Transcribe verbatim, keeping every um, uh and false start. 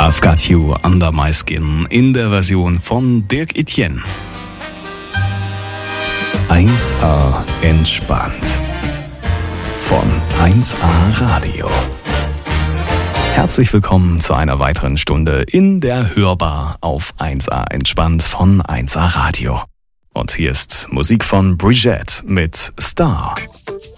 I've Got You Under My Skin in der Version von Dirk Etienne. eins A entspannt von eins A Radio. Herzlich willkommen zu einer weiteren Stunde in der Hörbar auf eins A entspannt von eins A Radio. Und hier ist Musik von Brigitte mit Star.